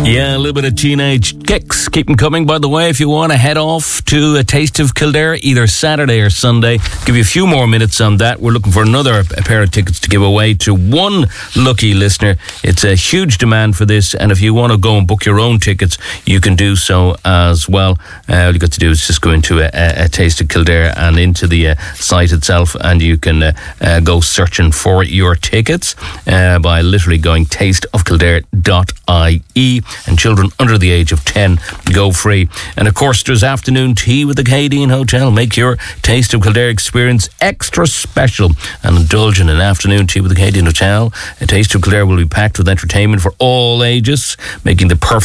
Yeah, a little bit of teenage kicks. Keep them coming, by the way, if you want to head off to a Taste of Kildare, either Saturday or Sunday. Give you a few more minutes on that. We're looking for another pair of tickets to give away to one lucky listener. It's a huge demand for this, and if you want to go and book your own tickets, you can do so as well. All you got to do is just go into a Taste of Kildare and into the site itself, and you can go searching for your tickets by literally going tasteofkildare.ie. And children under the age of 10 go free. And of course, there's afternoon tea with the Cadian Hotel. Make your Taste of Kildare experience extra special and indulge in an afternoon tea with the Cadian Hotel. A Taste of Kildare will be packed with entertainment for all ages, making the perfect